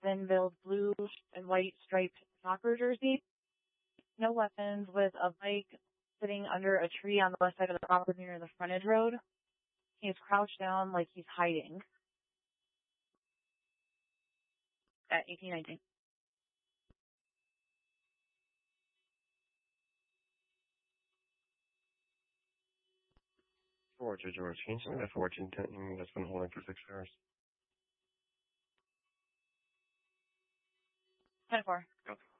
thin-billed blue and white striped soccer jersey. No weapons, with a bike sitting under a tree on the west side of the property near the frontage road. He is crouched down like he's hiding. At 1819. Forward to George Kingston at 1410 that's been holding for 6 hours. 10-4. Go.